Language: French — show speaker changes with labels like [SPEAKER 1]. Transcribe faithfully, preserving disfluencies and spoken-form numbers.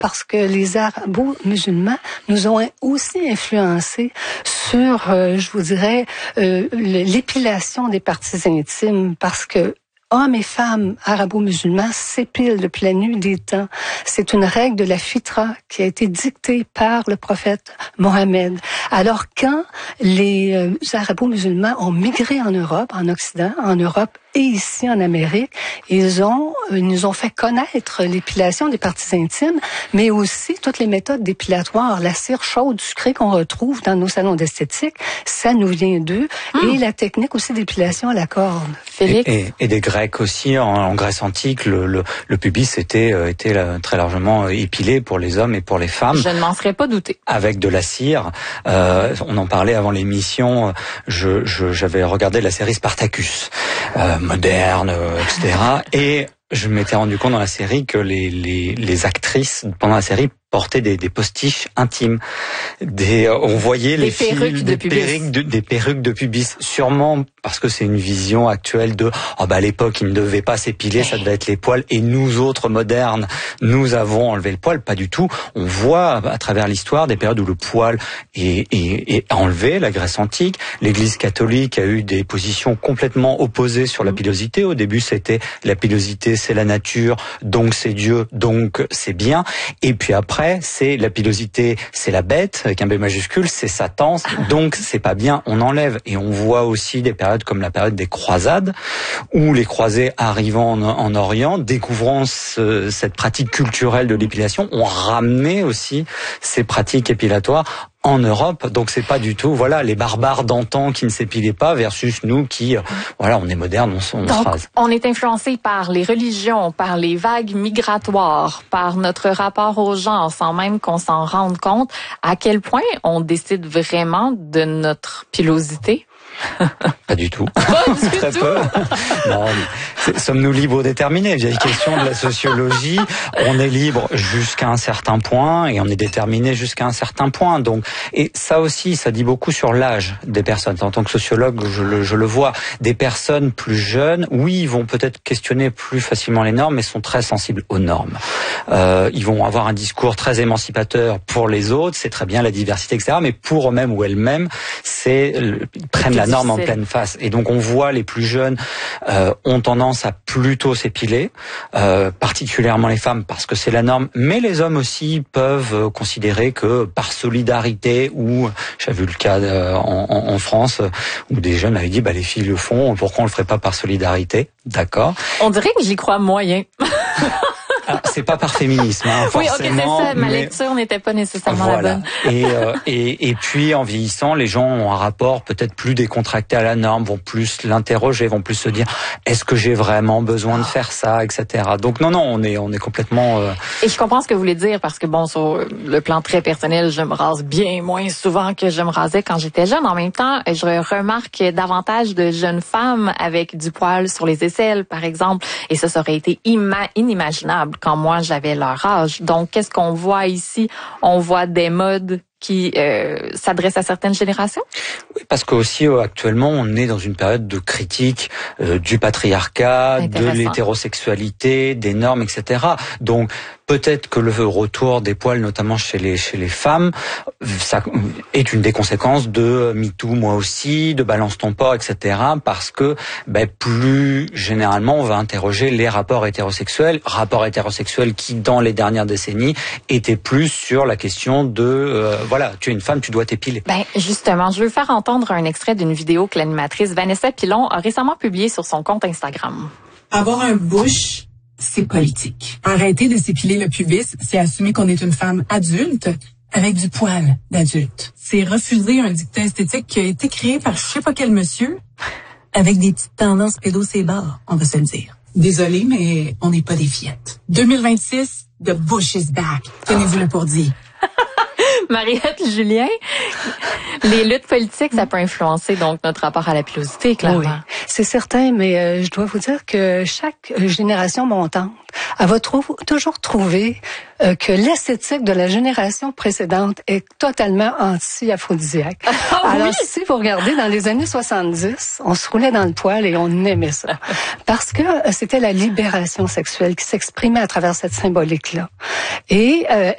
[SPEAKER 1] parce que les arabo-musulmans nous ont aussi influencés sur, euh, je vous dirais, euh, l'épilation des parties intimes, parce que hommes et femmes arabo-musulmans s'épilent depuis la nuit des temps. C'est une règle de la fitra qui a été dictée par le prophète Mohammed. Alors quand les euh, arabo-musulmans ont migré en Europe, en Occident, en Europe et ici en Amérique, ils ont, ils nous ont fait connaître l'épilation des parties intimes, mais aussi toutes les méthodes dépilatoires. La cire chaude sucrée qu'on retrouve dans nos salons d'esthétique, ça nous vient d'eux. Mmh. Et la technique aussi d'épilation à la corde.
[SPEAKER 2] Félix? Et, et, et des Grecs aussi, en, en Grèce antique, le, le, le pubis était, euh, était là, très largement épilé pour les hommes et pour les femmes.
[SPEAKER 3] Je ne m'en serais pas douté.
[SPEAKER 2] Avec de la cire. Euh, on en parlait avant l'émission. Je, je, j'avais regardé la série Spartacus. Euh, moderne, et cetera. Et je m'étais rendu compte dans la série que les, les, les actrices, pendant la série, portaient des, des postiches intimes. Des, on voyait
[SPEAKER 3] des
[SPEAKER 2] les filles,
[SPEAKER 3] de
[SPEAKER 2] des perruques de, des perruques de pubis. Sûrement parce que c'est une vision actuelle de, oh bah à l'époque, ils ne devaient pas s'épiler, ça devait être les poils. Et nous autres modernes, nous avons enlevé le poil. Pas du tout. On voit à travers l'histoire des périodes où le poil est, est, est enlevé, la Grèce antique. L'Église catholique a eu des positions complètement opposées sur la pilosité. Au début, c'était la pilosité, c'est la nature, donc c'est Dieu, donc c'est bien. Et puis après, c'est la pilosité, c'est la bête, avec un B majuscule, c'est Satan, donc c'est pas bien, on enlève. Et on voit aussi des périodes comme la période des croisades, où les croisés arrivant en, en Orient, découvrant ce, cette pratique culturelle de l'épilation, ont ramené aussi ces pratiques épilatoires en Europe. Donc c'est pas du tout, voilà, les barbares d'antan qui ne s'épilaient pas versus nous qui, euh, voilà, on est moderne, on, on
[SPEAKER 3] Donc,
[SPEAKER 2] se rase.
[SPEAKER 3] On est influencé par les religions, par les vagues migratoires, par notre rapport aux gens, sans même qu'on s'en rende compte. À quel point on décide vraiment de notre pilosité?
[SPEAKER 2] Pas du tout.
[SPEAKER 3] Pas du
[SPEAKER 2] Très
[SPEAKER 3] tout.
[SPEAKER 2] peu. Non, mais sommes-nous libres déterminés? Vieille question de la sociologie. On est libre jusqu'à un certain point et on est déterminé jusqu'à un certain point. Donc, et ça aussi, ça dit beaucoup sur l'âge des personnes. En tant que sociologue, je le, je le vois. Des personnes plus jeunes, oui, ils vont peut-être questionner plus facilement les normes, mais sont très sensibles aux normes. Euh, ils vont avoir un discours très émancipateur pour les autres. C'est très bien la diversité, et cetera. Mais pour eux-mêmes ou elles-mêmes, c'est ils prennent la norme en pleine face. Et donc on voit les plus jeunes euh, ont tendance à plutôt s'épiler, euh, particulièrement les femmes parce que c'est la norme, mais les hommes aussi peuvent considérer que par solidarité, ou j'ai vu le cas euh, en, en, en France où des jeunes avaient dit bah les filles le font, pourquoi on le ferait pas par solidarité? D'accord.
[SPEAKER 3] On dirait que j'y crois moyen.
[SPEAKER 2] Alors, c'est pas par féminisme, hein,
[SPEAKER 3] oui, ok, c'est ça. Ma
[SPEAKER 2] mais...
[SPEAKER 3] lecture n'était pas nécessairement
[SPEAKER 2] voilà.
[SPEAKER 3] la bonne.
[SPEAKER 2] et, euh, et, et puis, en vieillissant, les gens ont un rapport peut-être plus décontracté à la norme, vont plus l'interroger, vont plus se dire est-ce que j'ai vraiment besoin de faire ça, et cetera. Donc non, non, on est, on est complètement. Euh...
[SPEAKER 3] Et je comprends ce que vous voulez dire parce que bon, sur le plan très personnel, je me rase bien moins souvent que je me rasais quand j'étais jeune. En même temps, je remarque davantage de jeunes femmes avec du poil sur les aisselles, par exemple, et ça, ça aurait été ima- inimaginable quand moi j'avais leur âge. Donc, qu'est-ce qu'on voit ici? On voit des modes qui euh, s'adressent à certaines générations?
[SPEAKER 2] Oui, parce que aussi euh, actuellement on est dans une période de critique euh, du patriarcat, de l'hétérosexualité, des normes, et cetera. Donc peut-être que le retour des poils, notamment chez les chez les femmes, ça est une des conséquences de MeToo, moi aussi, de Balance ton porc, et cetera. Parce que ben, plus généralement on va interroger les rapports hétérosexuels, rapports hétérosexuels qui dans les dernières décennies étaient plus sur la question de euh, voilà, tu es une femme, tu dois t'épiler.
[SPEAKER 3] Ben justement, je veux faire entendre un extrait d'une vidéo que l'animatrice Vanessa Pilon a récemment publiée sur son compte Instagram.
[SPEAKER 4] Avoir un bush, c'est politique. Arrêter de s'épiler le pubis, c'est assumer qu'on est une femme adulte avec du poil d'adulte. C'est refuser un dictat esthétique qui a été créé par je sais pas quel monsieur avec des petites tendances pédocébars, on va se le dire. Désolé, mais on n'est pas des fillettes. deux mille vingt-six, the bush is back. Tenez-vous-le pour dire.
[SPEAKER 3] Mariette Julien, les luttes politiques, ça peut influencer donc notre rapport à la pilosité, clairement. Oui,
[SPEAKER 1] c'est certain, mais euh, je dois vous dire que chaque génération montante, elle va trou- toujours trouver euh, que l'esthétique de la génération précédente est totalement anti-aphrodisiaque.
[SPEAKER 3] Ah,
[SPEAKER 1] Alors,
[SPEAKER 3] oui?
[SPEAKER 1] si vous regardez dans les années soixante-dix, on se roulait dans le poil et on aimait ça. Parce que euh, c'était la libération sexuelle qui s'exprimait à travers cette symbolique-là. Et euh,